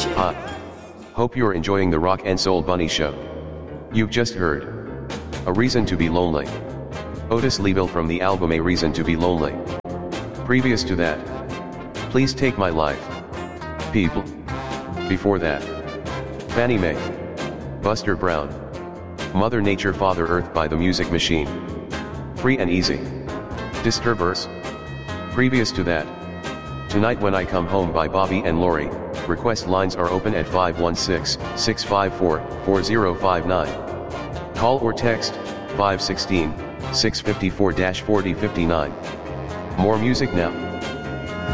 Hi. Hope you're enjoying the Rock and Soul Bunny Show. You've just heard A Reason to Be Lonely. Otis Leaville from the album A Reason to Be Lonely. Previous to that, Please Take My Life. People. Before that, Fannie Mae. Buster Brown. Mother Nature Father Earth by the Music Machine. Free and Easy. Disturbers. Previous to that, Tonight When I Come Home by Bobby and Lori. Request lines are open at 516-654-4059. Call or text 516-654-4059. More music now.